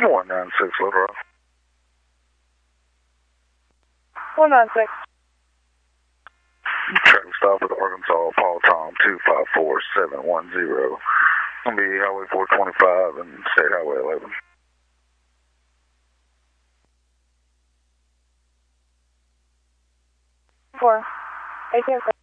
196 Little Rock. 196. Traffic stop at Arkansas, Paul Tom 254710. Gonna be Highway 425 and State Highway 11. 4. 18.